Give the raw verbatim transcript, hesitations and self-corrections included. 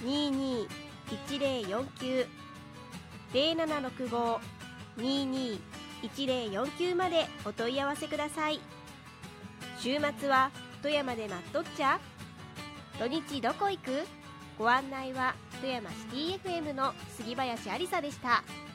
にーにーいちぜろよんきゅう ゼロななろくご にーにーいちぜろよんきゅうまでお問い合わせください。週末は富山で待っとっちゃ。土日どこ行く？ご案内は富山シティ エフエム の杉林ありさでした。